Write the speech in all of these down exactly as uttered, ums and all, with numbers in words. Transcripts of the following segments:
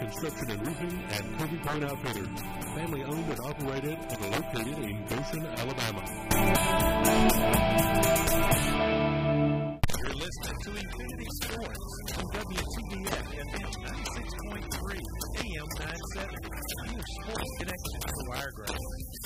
Construction and Roofing and Covey Point Outfitters. Family owned and operated and located in Goshen, Alabama. You're listening to Infinity Sports on W T B F ninety-six point three A M nine seventy. Your sports connection to Wiregrass.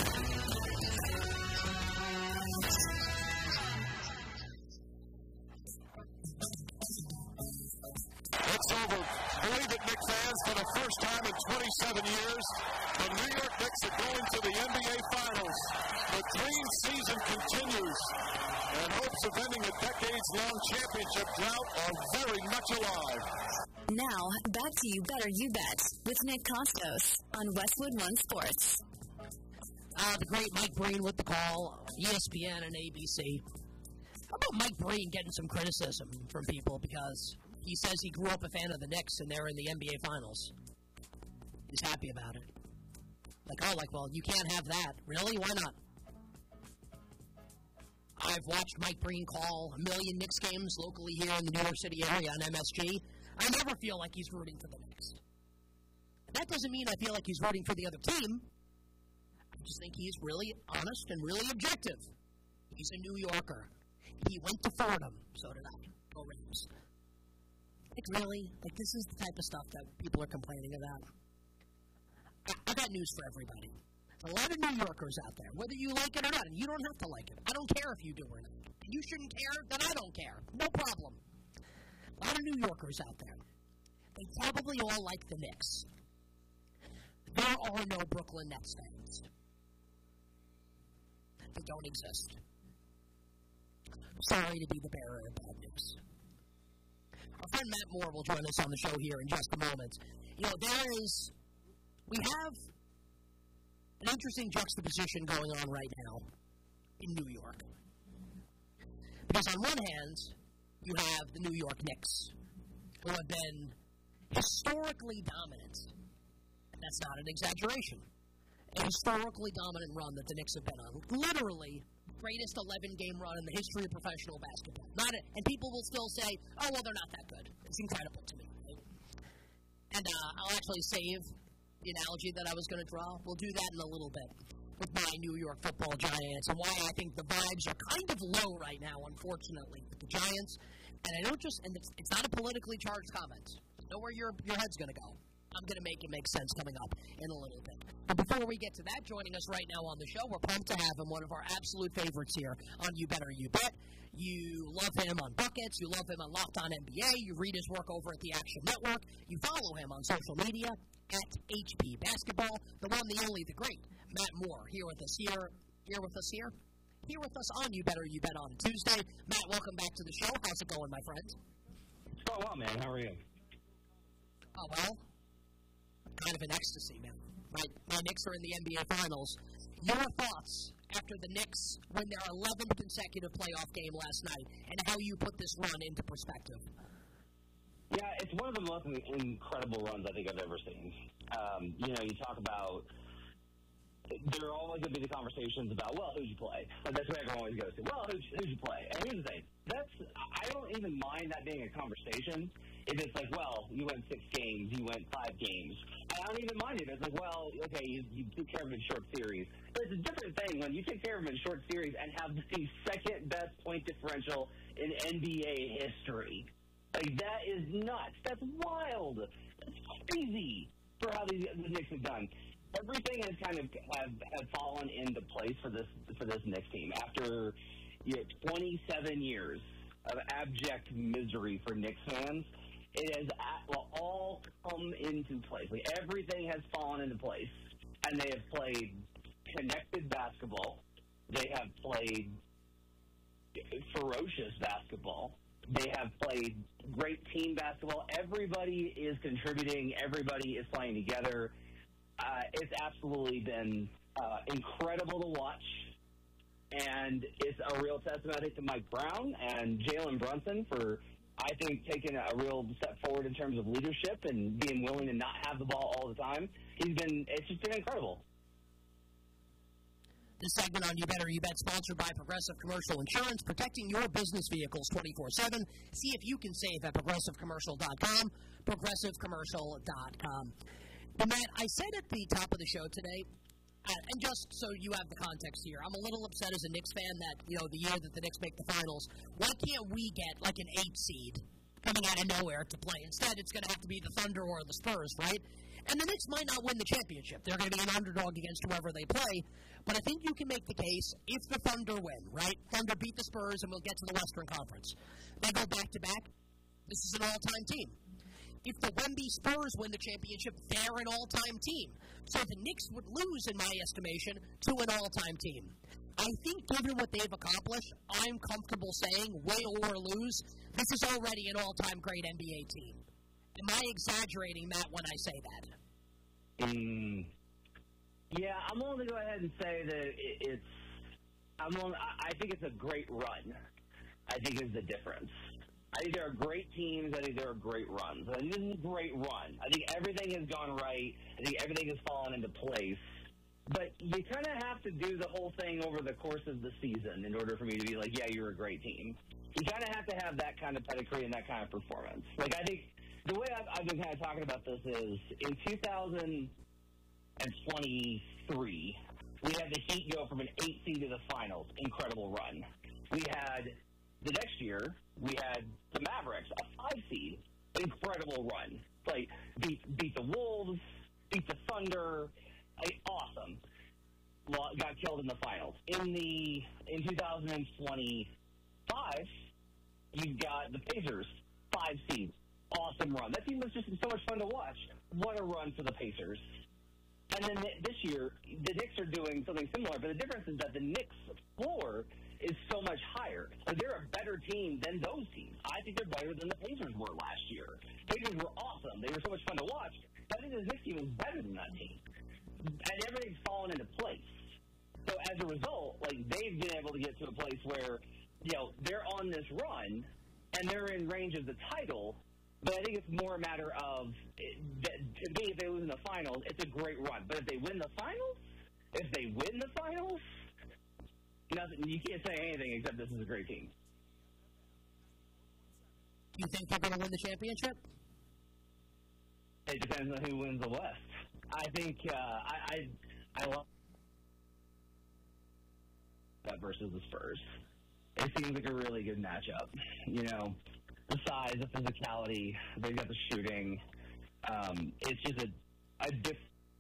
It's over. Believe it, Knicks fans, for the first time in twenty-seven years, the New York Knicks are going to the N B A Finals. The dream season continues, and hopes of ending a decades-long championship drought are very much alive. Now, back to You Better You Bet with Nick Costos on Westwood One Sports. Uh, the great Mike Breen with the call, E S P N and A B C. How about Mike Breen getting some criticism from people because he says he grew up a fan of the Knicks and they're in the N B A Finals? He's happy about it. Like, oh, like, well, you can't have that. Really? Why not? I've watched Mike Breen call a million Knicks games locally here in the New York City area on M S G. I never feel like he's rooting for the Knicks. That doesn't mean I feel like he's rooting for the other team. I just think he's really honest and really objective. He's a New Yorker. He went to Fordham. So did I. Go Rams. Like, really? Like, this is the type of stuff that people are complaining about. I, I got news for everybody. There's a lot of New Yorkers out there, whether you like it or not, and you don't have to like it. I don't care if you do or not. You shouldn't care, then I don't care. No problem. A lot of New Yorkers out there. They probably all like the Knicks. There are no Brooklyn Nets fans. They don't exist. Sorry to be the bearer of bad news. Our friend Matt Moore will join us on the show here in just a moment. You know, there is, we have an interesting juxtaposition going on right now in New York. Because on one hand, you have the New York Knicks, who have been historically dominant. And that's not an exaggeration. A historically dominant run that the Knicks have been on. Literally, greatest eleven-game run in the history of professional basketball. Not a, and people will still say, oh, well, they're not that good. It's incredible to me. And uh, I'll actually save the analogy that I was going to draw. We'll do that in a little bit with my New York football Giants and why I think the vibes are kind of low right now, unfortunately, with the Giants. And I don't just, and it's, it's not a politically charged comment. Know where your, your head's going to go. I'm going to make it make sense coming up in a little bit. But before we get to that, joining us right now on the show, we're pumped to have him, one of our absolute favorites here on You Better You Bet. You love him on Buckets. You love him on Locked On N B A. You read his work over at the Action Network. You follow him on social media at H P Basketball. The one, the only, the great Matt Moore here with us here. Here with us here. Here with us on You Better You Bet on Tuesday. Matt, welcome back to the show. How's it going, my friend? It's going well, man. How are you? Oh, well, kind of an ecstasy, man. My, my Knicks are in the N B A Finals. Your thoughts after the Knicks win their eleventh consecutive playoff game last night and how you put this run into perspective? Yeah, it's one of the most incredible runs I think I've ever seen. Um, you know, you talk about there are always going to be the conversations about, well, who'd you play? But that's what everyone always goes to. Well, who'd, who'd you play? And here's the thing. That's, I don't even mind that being a conversation. If it's like, well, you went six games, you went five games. I don't even mind it. It's like, well, okay, you, you took care of him in short series. But it's a different thing when you take care of him in short series and have the second-best point differential in N B A history. Like, that is nuts. That's wild. That's crazy for how these the Knicks have done. Everything has kind of have, have fallen into place for this for this Knicks team after you know, twenty-seven years of abject misery for Knicks fans. It has well, all come into place. Like, everything has fallen into place, and they have played connected basketball. They have played ferocious basketball. They have played great team basketball. Everybody is contributing. Everybody is playing together. Uh, it's absolutely been uh, incredible to watch, and it's a real testament, I think, to Mike Brown and Jalen Brunson for, I think, taking a real step forward in terms of leadership and being willing to not have the ball all the time. He's been, it's just been incredible. This segment on You Better You Bet, sponsored by Progressive Commercial Insurance, protecting your business vehicles twenty-four seven. See if you can save at progressive commercial dot com, progressive commercial dot com. But Matt, I said at the top of the show today, uh, and just so you have the context here, I'm a little upset as a Knicks fan that, you know, the year that the Knicks make the finals, why can't we get like an eight seed coming out of nowhere to play? Instead, it's going to have to be the Thunder or the Spurs, right? And the Knicks might not win the championship. They're going to be an underdog against whoever they play. But I think you can make the case, if the Thunder win, right? Thunder beat the Spurs, and we'll get to the Western Conference. They go back-to-back. This is an all-time team. If the Wemby Spurs win the championship, they're an all-time team. So the Knicks would lose, in my estimation, to an all-time team. I think given what they've accomplished, I'm comfortable saying, win or lose, this is already an all-time great N B A team. Am I exaggerating, Matt, when I say that? Mm, yeah, I'm willing to go ahead and say that it, it's. I'm willing, I think it's a great run. I think is the difference. I think there are great teams. I think there are great runs. I think this is a great run. I think everything has gone right. I think everything has fallen into place. But you kind of have to do the whole thing over the course of the season in order for me to be like, yeah, you're a great team. You kind of have to have that kind of pedigree and that kind of performance. Like, I think the way I've, I've been kind of talking about this is in two thousand twenty-three, we had the Heat go from an eight seed to the finals. Incredible run. We had the next year, we had the Mavericks, a five seed. Incredible run. Like, beat, beat the Wolves, beat the Thunder. Like, awesome. Got killed in the finals. In the in two thousand twenty-five, you got the Pacers, five seed. Awesome run. That team was just so much fun to watch. What a run for the Pacers. And then this year, the Knicks are doing something similar, but the difference is that the Knicks' floor is so much higher. So they're a better team than those teams. I think they're better than the Pacers were last year. Pacers were awesome. They were so much fun to watch. But I think the Knicks team is better than that team. And everything's fallen into place. So as a result, like, they've been able to get to a place where, you know, they're on this run, and they're in range of the title. But I think it's more a matter of, that, to me, if they lose in the finals, it's a great run. But if they win the finals, if they win the finals, nothing, you can't say anything except this is a great team. Do you think they're going to win the championship? It depends on who wins the West. I think uh, I, I I love that versus the Spurs. It seems like a really good matchup. You know, the size, the physicality, they've got the shooting. Um, it's just a, a different.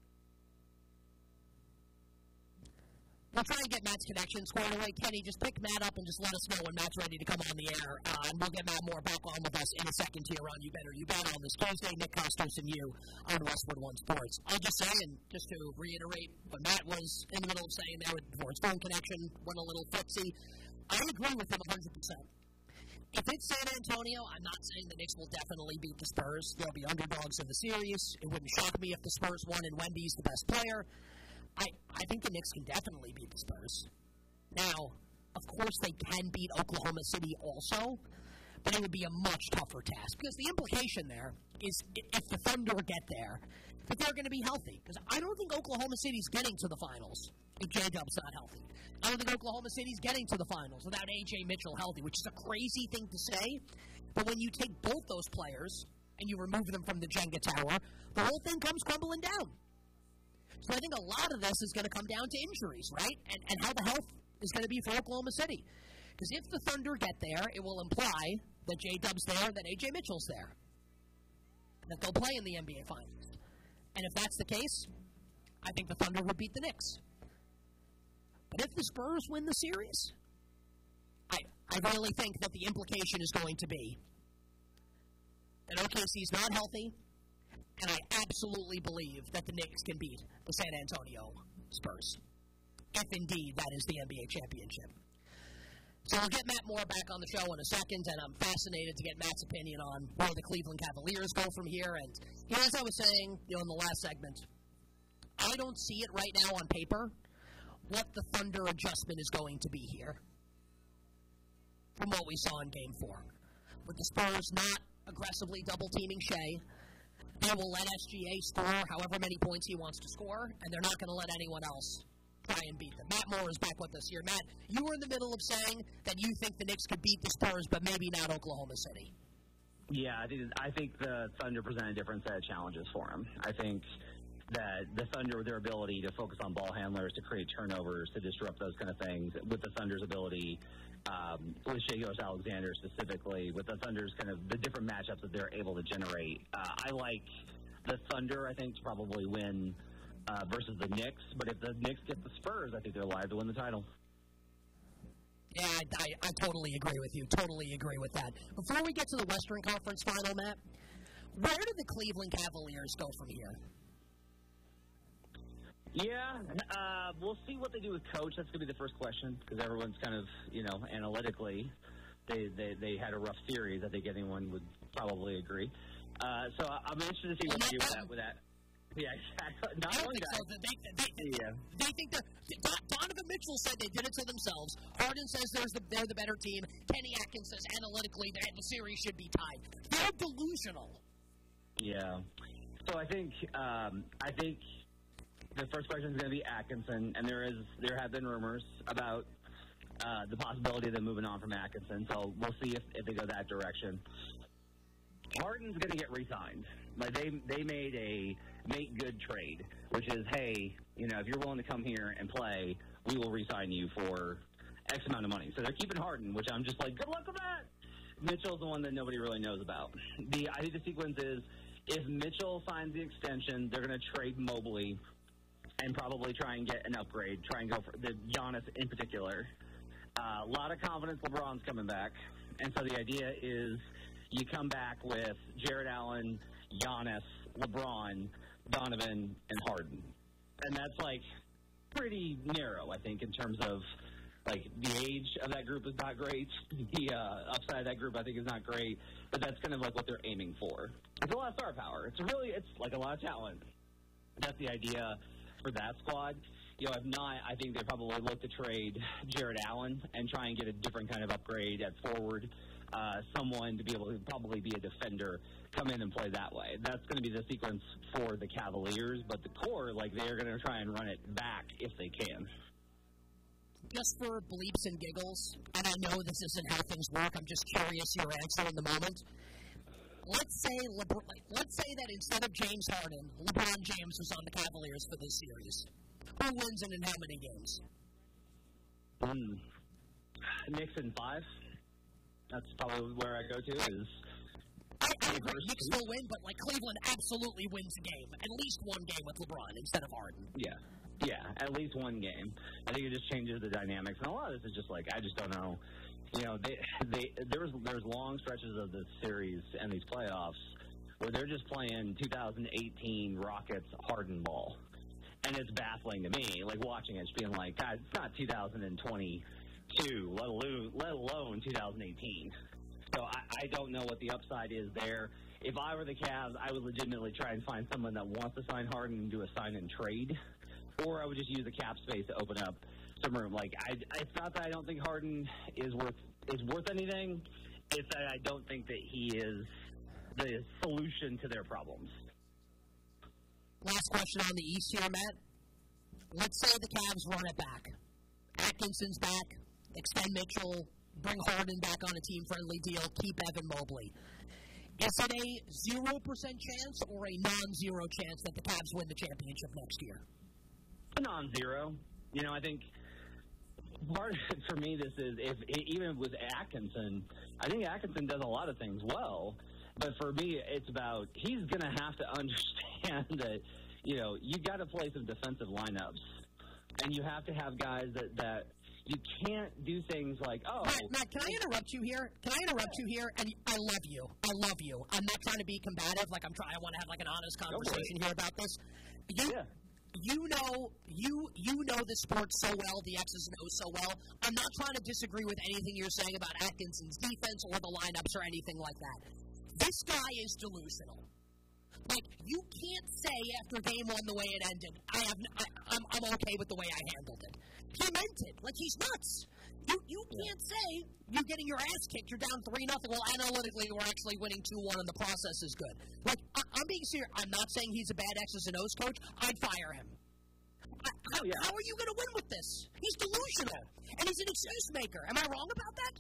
We'll try and get Matt's connection squared away. Kenny, just pick Matt up and just let us know when Matt's ready to come on the air. Uh, and we'll get Matt Moore back on with us in a second here on You Better You Bet on this Tuesday. Nick Costos and you on Westwood One Sports. I'll just say, and just to reiterate what Matt was in the middle of saying there before his phone connection went a little footsie, I agree with him one hundred percent. If it's San Antonio, I'm not saying the Knicks will definitely beat the Spurs. They'll be underdogs in the series. It wouldn't shock me if the Spurs won and Wemby's the best player. I, I think the Knicks can definitely beat the Spurs. Now, of course they can beat Oklahoma City also, but it would be a much tougher task. Because the implication there is if the Thunder get there, that they're going to be healthy. Because I don't think Oklahoma City's getting to the finals if J-Dub's not healthy. I don't think Oklahoma City's getting to the finals without A J Mitchell healthy, which is a crazy thing to say. But when you take both those players and you remove them from the Jenga tower, the whole thing comes crumbling down. So I think a lot of this is going to come down to injuries, right? And, and how the health is going to be for Oklahoma City. Because if the Thunder get there, it will imply that J-Dub's there, that A J Mitchell's there. That they'll play in the N B A Finals. And if that's the case, I think the Thunder would beat the Knicks. But if the Spurs win the series, I, I really think that the implication is going to be that O K C's not healthy, and I absolutely believe that the Knicks can beat the San Antonio Spurs, if indeed that is the N B A championship. So we'll get Matt Moore back on the show in a second, and I'm fascinated to get Matt's opinion on where the Cleveland Cavaliers go from here. And you know, as I was saying, you know, in the last segment, I don't see it right now on paper what the Thunder adjustment is going to be here from what we saw in Game Four, with the Spurs not aggressively double-teaming Shea. They will let S G A score however many points he wants to score, and they're not going to let anyone else try and beat them. Matt Moore is back with us here. Matt, you were in the middle of saying that you think the Knicks could beat the Spurs, but maybe not Oklahoma City. Yeah, I think I think the Thunder present a different set of challenges for them. I think that the Thunder, with their ability to focus on ball handlers, to create turnovers, to disrupt those kind of things, with the Thunder's ability, um, with Shai Gilgeous-Alexander specifically, with the Thunder's kind of the different matchups that they're able to generate. Uh, I like the Thunder, I think, to probably win uh, versus the Knicks. But if the Knicks get the Spurs, I think they're live to win the title. Yeah, I, I, I totally agree with you. Totally agree with that. Before we get to the Western Conference Final, Matt, where do the Cleveland Cavaliers go from here? Yeah, uh, we'll see what they do with Coach. That's going to be the first question, because everyone's kind of, you know, analytically, they, they, they had a rough series. I think anyone would probably agree. Uh, so I'm interested to see what they do with that. With that. Yeah, exactly. Not I don't only think that. so. They, they, they, yeah. they think that Donovan Mitchell said they did it to themselves. Harden says there's the, they're the better team. Kenny Atkins says analytically that the series should be tied. They're delusional. Yeah. So I think um, I think the first question is going to be Atkinson, and there is there have been rumors about uh, the possibility of them moving on from Atkinson. So we'll see if, if they go that direction. Harden's going to get re-signed. Like they they made a make good trade, which is, hey, you know, if you're willing to come here and play, we will re-sign you for X amount of money. So they're keeping Harden, which I'm just like, good luck with that. Mitchell's the one that nobody really knows about. The I think the sequence is, if Mitchell signs the extension, they're going to trade Mobley and probably try and get an upgrade, try and go for the Giannis in particular. Uh, a lot of confidence LeBron's coming back, and so the idea is you come back with Jared Allen, Giannis, LeBron, Donovan, and Harden. And that's, like, pretty narrow, I think, in terms of, like, the age of that group is not great. The uh, upside of that group, I think, is not great. But that's kind of, like, what they're aiming for. It's a lot of star power. It's really, it's, like, a lot of talent. That's the idea for that squad. You know, if not, I think they probably look to trade Jared Allen and try and get a different kind of upgrade at forward. Uh, someone to be able to probably be a defender, come in and play that way. That's going to be the sequence for the Cavaliers, but the core, like, they're going to try and run it back if they can. Just for bleeps and giggles, and I know this isn't how things work, I'm just curious your answer in the moment. Let's say LeBron, let's say that instead of James Harden, LeBron James was on the Cavaliers for this series. Who wins and in how many games? Um, Knicks in five. That's probably where I go to is I, I agree. Knicks still win, but like Cleveland absolutely wins a game. At least one game with LeBron instead of Harden. Yeah. Yeah, at least one game. I think it just changes the dynamics. And a lot of this is just like, I just don't know. You know, they they there's there's long stretches of this series and these playoffs where they're just playing two thousand eighteen Rockets Harden ball. And it's baffling to me, like watching it, just being like, God, it's not two thousand twenty-two, let alone, let alone two thousand eighteen. So I, I don't know what the upside is there. If I were the Cavs, I would legitimately try and find someone that wants to sign Harden and do a sign and trade, or I would just use the cap space to open up some room. Like I, it's not that I don't think Harden is worth is worth anything. It's that I don't think that he is the solution to their problems. Last question on the East here, Matt. Let's say the Cavs run it back. Atkinson's back. Extend Mitchell. Bring Harden back on a team-friendly deal. Keep Evan Mobley. Is it a zero percent chance or a non-zero chance that the Cavs win the championship next year? A non-zero. You know, I think part of it for me, this is, if even with Atkinson, I think Atkinson does a lot of things well. But for me, it's about he's going to have to understand that, you know, you got to play some defensive lineups. And you have to have guys that, that you can't do things like, oh. Matt, Matt, can I interrupt you here? Can I interrupt you here? And I love you. I love you. I'm not trying to be combative. Like, I'm trying, I want to have, like, an honest conversation here about this. You, yeah. You know, you you know the sport so well, the X's and O's so well. I'm not trying to disagree with anything you're saying about Atkinson's defense or the lineups or anything like that. This guy is delusional. Like, you can't say after game one the way it ended, I have, I, I'm, I'm okay with the way I handled it. He meant it. Like, he's nuts. You you can't say you're getting your ass kicked, you're down three nothing. Well, analytically, we're actually winning two one, and the process is good. Like, I, I'm being serious. I'm not saying he's a bad X's and O's coach. I'd fire him. How, yeah. how are you going to win with this? He's delusional, and he's an excuse maker. Am I wrong about that?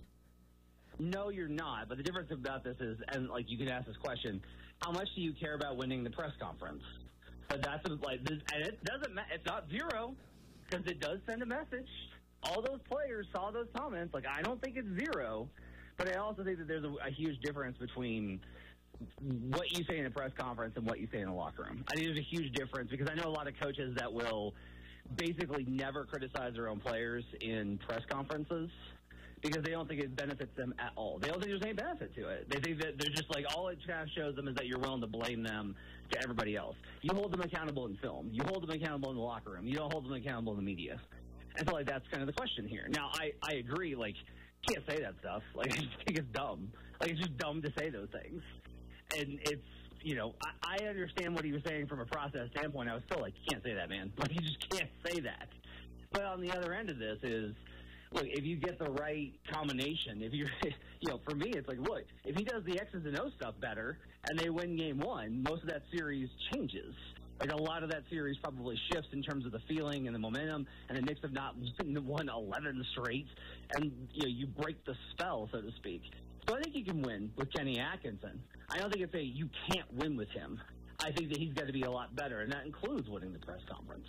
No, you're not. But the difference about this is, and like you can ask this question, how much do you care about winning the press conference? But that's a, like, this, and it doesn't matter. It's not zero because it does send a message. All those players saw those comments. Like, I don't think it's zero, but I also think that there's a, a huge difference between what you say in a press conference and what you say in the locker room. I think there's a huge difference because I know a lot of coaches that will basically never criticize their own players in press conferences because they don't think it benefits them at all. They don't think there's any benefit to it. They think that they're just like, all it kind of shows them is that you're willing to blame them to everybody else. You hold them accountable in film. You hold them accountable in the locker room. You don't hold them accountable in the media. And so, like, that's kind of the question here. Now, I, I agree, like, you can't say that stuff. Like, I just think it's dumb. Like, it's just dumb to say those things. And it's, you know, I, I understand what he was saying from a process standpoint. I was still like, you can't say that, man. Like, you just can't say that. But on the other end of this is, look, if you get the right combination, if you're, you know, for me, it's like, look, if he does the X's and O stuff better and they win game one, most of that series changes. Like, a lot of that series probably shifts in terms of the feeling and the momentum, and the Knicks have not won eleven straight, and, you know, you break the spell, so to speak. So I think you can win with Kenny Atkinson. I don't think it's a you can't win with him. I think that he's got to be a lot better, and that includes winning the press conference.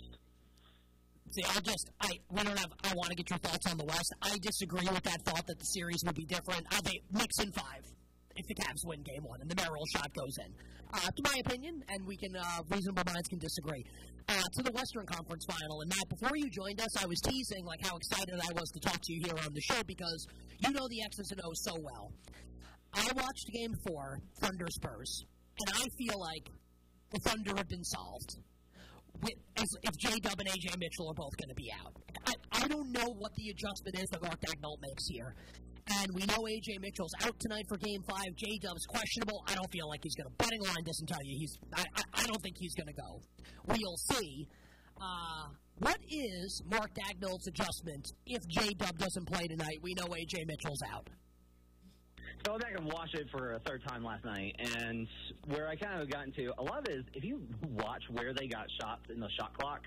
See, I just, I, we don't have, I want to get your thoughts on the West. I disagree with that thought that the series would be different. I think Knicks in five if the Cavs win game one and the Merrill shot goes in. Uh, to my opinion, and we can, uh, reasonable minds can disagree. Uh, to the Western Conference Final, and Matt, before you joined us, I was teasing like how excited I was to talk to you here on the show because you know the X's and O's so well. I watched Game Four, Thunder Spurs, and I feel like the Thunder have been solved. With, as, if J-Dub and A J Mitchell are both going to be out. I, I don't know what the adjustment is that Mark Daigneault makes here. And we know A J Mitchell's out tonight for Game five. J-Dub's questionable. I don't feel like he's going to. Betting line doesn't tell you. He's. I, I, I don't think he's going to go. We'll see. Uh, what is Mark Daigneault's adjustment if J-Dub doesn't play tonight? We know A J Mitchell's out. So I went back and watched it for a third time last night, and where I kind of got into, a lot of it is, if you watch where they got shots in the shot clock,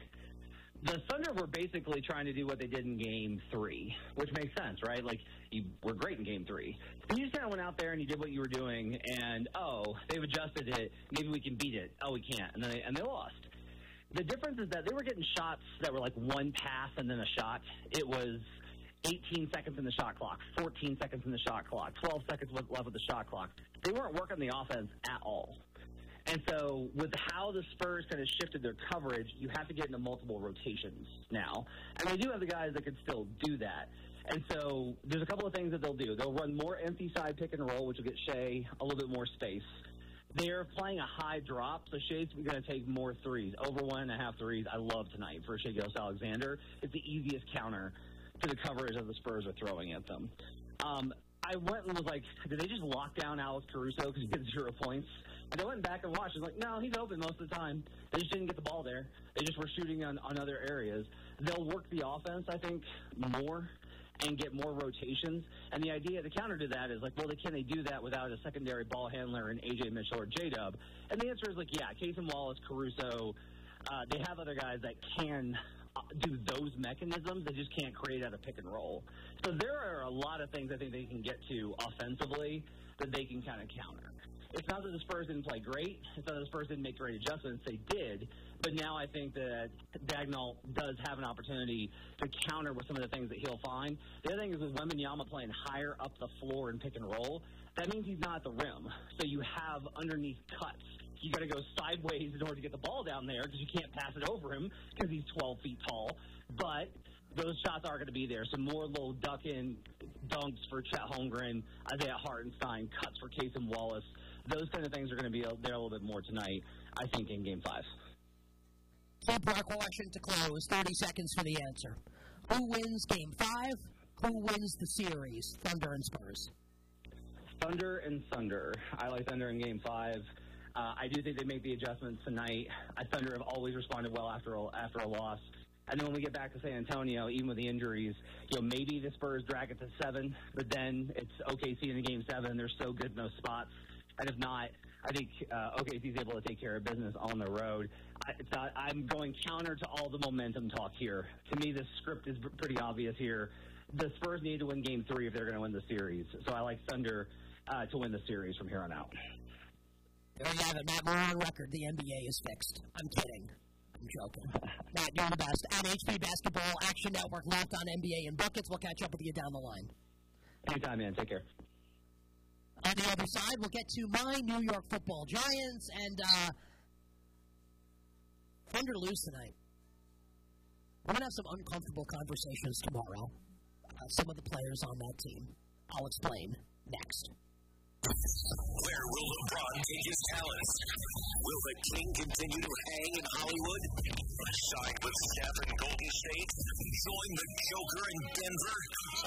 the Thunder were basically trying to do what they did in Game three, which makes sense, right? Like, you were great in Game three. And you just kind of went out there and you did what you were doing, and, oh, they've adjusted it. Maybe we can beat it. Oh, we can't. And, then they, and they lost. The difference is that they were getting shots that were like one pass and then a shot. It was eighteen seconds in the shot clock, fourteen seconds in the shot clock, twelve seconds left with the shot clock. They weren't working the offense at all. And so with how the Spurs kind of shifted their coverage, you have to get into multiple rotations now. And they do have the guys that can still do that. And so there's a couple of things that they'll do. They'll run more empty side pick and roll, which will get Shea a little bit more space. They're playing a high drop, so Shea's going to take more threes, over one and a half threes. I love tonight for Shea Gilgeous-Alexander. It's the easiest counter to the coverage that the Spurs are throwing at them. Um, I went and was like, did they just lock down Alex Caruso because he gets zero points? And I went back and watched. I was like, no, he's open most of the time. They just didn't get the ball there. They just were shooting on, on other areas. They'll work the offense, I think, more and get more rotations. And the idea, the counter to that is like, well, can they do that without a secondary ball handler in A J Mitchell or J-Dub? And the answer is like, yeah, Casey Wallace, Caruso, uh, they have other guys that can do those mechanisms. They just can't create out of pick and roll. So there are a lot of things I think they can get to offensively that they can kind of counter. It's not that the Spurs didn't play great. It's not that the Spurs didn't make great adjustments. They did. But now I think that Daigneault does have an opportunity to counter with some of the things that he'll find. The other thing is with Wembanyama playing higher up the floor in pick and roll, that means he's not at the rim. So you have underneath cuts. You got to go sideways in order to get the ball down there because you can't pass it over him because he's twelve feet tall. But those shots are going to be there. Some more little duck-in dunks for Chet Holmgren, Isaiah Hartenstein, cuts for Casey Wallace. Those kind of things are going to be there a little bit more tonight, I think, in Game five. Two-part question to close. thirty seconds for the answer. Who wins Game five? Who wins the series? Thunder and Spurs. Thunder and Thunder. I like Thunder in Game five. Uh, I do think they make the adjustments tonight. I Thunder have always responded well after a, after a loss. And then when we get back to San Antonio, even with the injuries, you know, maybe the Spurs drag it to seven, but then it's O K C in the Game seven. They're so good in those spots. And if not, I think uh, O K C is able to take care of business on the road. it's not, I'm going counter to all the momentum talk here. To me, the script is pretty obvious here. The Spurs need to win Game Three if they're going to win the series. So I like Thunder uh, to win the series from here on out. There you have it, Matt Moore on record. The N B A is fixed. I'm kidding. I'm joking. Matt, you're the best. At H P Basketball Action Network, Locked on N B A and Buckets. We'll catch up with you down the line. Anytime, man. Take care. On the other side, we'll get to my New York Football Giants and uh, Thunder lose tonight. We're going to have some uncomfortable conversations tomorrow. Uh, some of the players on that team. I'll explain next. Where will LeBron take his talents? Will the King continue to hang in Hollywood? Sign with Steph in Golden State? Join the Joker in Denver?